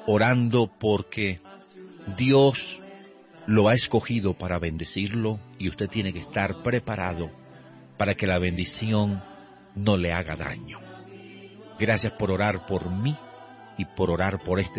orando porque Dios lo ha escogido para bendecirlo y usted tiene que estar preparado para que la bendición no le haga daño. Gracias por orar por mí y por orar por este